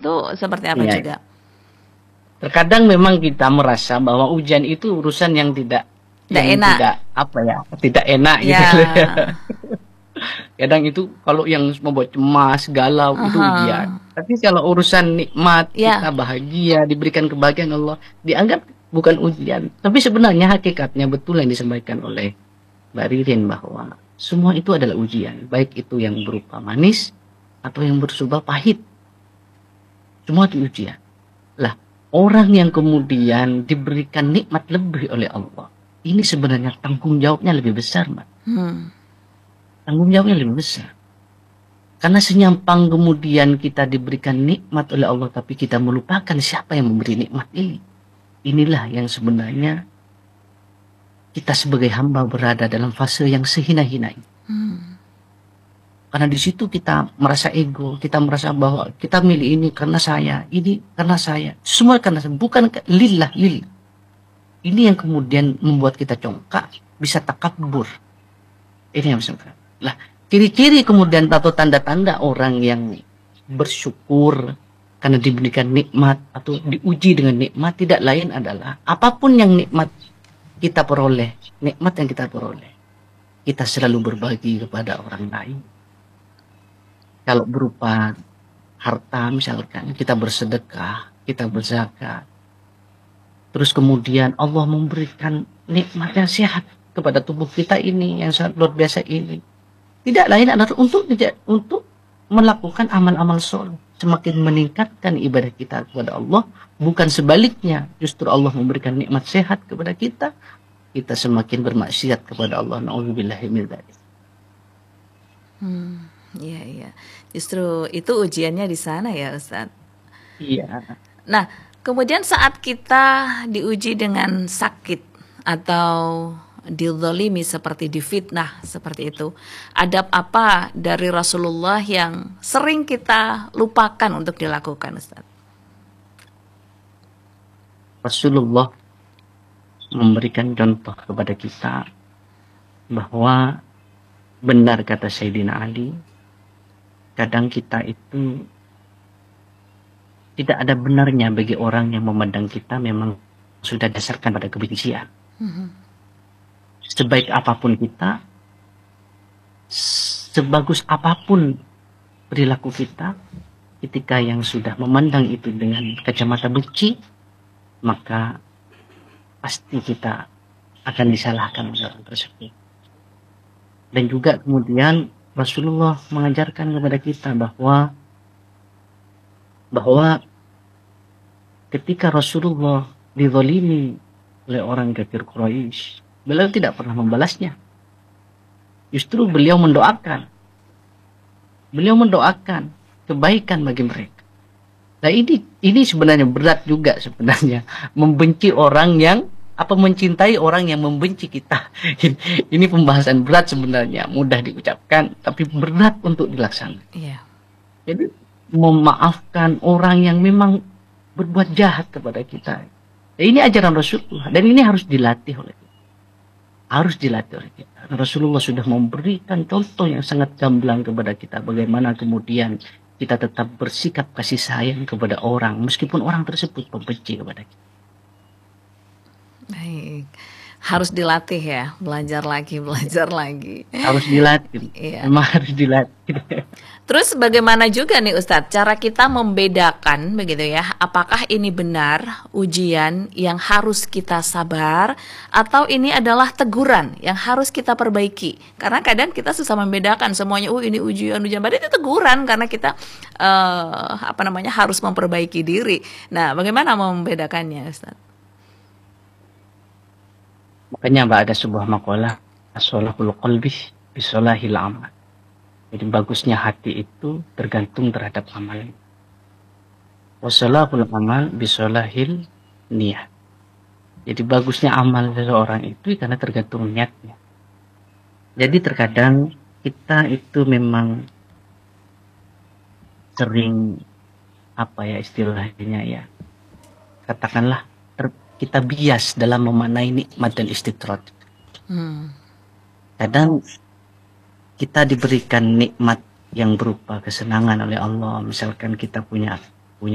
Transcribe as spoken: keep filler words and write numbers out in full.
itu seperti apa Iya. juga? Terkadang memang kita merasa bahwa ujian itu urusan yang tidak Nggak yang enak. tidak apa ya, tidak enak gitu Ya. ya. Kadang itu kalau yang membuat cemas, galau itu ujian. Aha. Tapi kalau urusan nikmat, kita Ya. bahagia, diberikan kebahagiaan Allah, dianggap bukan ujian. Tapi sebenarnya hakikatnya betul yang disampaikan oleh Mbak Ririn bahwa semua itu adalah ujian, baik itu yang berupa manis atau yang berupa pahit. Semua itu ujian. Lah, orang yang kemudian diberikan nikmat lebih oleh Allah, ini sebenarnya tanggung jawabnya lebih besar, Mbak. Hmm. Tanggung jawabnya lebih besar. Karena senyampang kemudian kita diberikan nikmat oleh Allah, tapi kita melupakan siapa yang memberi nikmat ini. Inilah yang sebenarnya kita sebagai hamba berada dalam fase yang sehina-hinanya. Hmm. Karena di situ kita merasa ego, kita merasa bahwa kita milih ini karena saya, ini karena saya. Semua karena saya, bukan lillah, lillah. Ini yang kemudian membuat kita congkak, bisa takabur. Ini yang bersangka. Lah, ciri-ciri kemudian atau tanda-tanda orang yang bersyukur karena diberikan nikmat atau diuji dengan nikmat tidak lain adalah apapun yang nikmat kita peroleh, nikmat yang kita peroleh, kita selalu berbagi kepada orang lain. Kalau berupa harta misalkan, kita bersedekah, kita berzakat. Terus kemudian Allah memberikan nikmat yang sehat kepada tubuh kita ini yang sangat luar biasa ini. Tidak lain adalah untuk untuk melakukan amal-amal soleh, semakin meningkatkan ibadah kita kepada Allah, bukan sebaliknya. Justru Allah memberikan nikmat sehat kepada kita, kita semakin bermaksiat kepada Allah. Na'udzubillahi min dzalik. Hmm, iya iya. Justru itu ujiannya di sana ya, Ustaz. Iya. Nah, kemudian saat kita diuji dengan sakit atau dizalimi seperti difitnah seperti itu, adab apa dari Rasulullah yang sering kita lupakan untuk dilakukan, Ustaz? Rasulullah memberikan contoh kepada kita bahwa benar kata Sayyidina Ali, kadang kita itu tidak ada benarnya bagi orang yang memandang kita memang sudah dasarkan pada kebencian. Mm-hmm. Sebaik apapun kita, sebagus apapun perilaku kita, ketika yang sudah memandang itu dengan kacamata benci, maka pasti kita akan disalahkan oleh orang tersebut. Dan juga kemudian Rasulullah mengajarkan kepada kita bahwa bahwa ketika Rasulullah dizalimi oleh orang kafir Quraisy, beliau tidak pernah membalasnya. Justru beliau mendoakan. Beliau mendoakan kebaikan bagi mereka. Nah ini ini sebenarnya berat juga sebenarnya, membenci orang yang apa mencintai orang yang membenci kita. Ini pembahasan berat sebenarnya, mudah diucapkan tapi berat untuk dilaksanakan. Iya. Jadi memaafkan orang yang memang berbuat jahat kepada kita. Nah, ini ajaran Rasulullah dan ini harus dilatih oleh kita. Harus dilatih oleh kita. Rasulullah sudah memberikan contoh yang sangat gamblang kepada kita. Bagaimana kemudian kita tetap bersikap kasih sayang kepada orang, meskipun orang tersebut membenci kepada kita. Baik. Harus dilatih ya, belajar lagi, belajar lagi. Harus dilatih. Iya. Memang harus dilatih. Terus bagaimana juga nih Ustadz, cara kita membedakan begitu ya, apakah ini benar ujian yang harus kita sabar atau ini adalah teguran yang harus kita perbaiki? Karena kadang kita susah membedakan semuanya, oh ini ujian, ujian, padahal itu teguran karena kita uh, apa namanya harus memperbaiki diri. Nah, bagaimana membedakannya Ustadz? Makanya Mbak ada sebuah makalah, as-solahul qalbi bisolahil amal. Jadi bagusnya hati itu tergantung terhadap amal. Wasolahul amal bisolahil niat. Jadi bagusnya amal seseorang itu karena tergantung niatnya. Jadi terkadang kita itu memang sering apa ya istilahnya ya, katakanlah kita bias dalam memaknai nikmat dan istidraj. Hmm. Kadang kita diberikan nikmat yang berupa kesenangan oleh Allah. Misalkan kita punya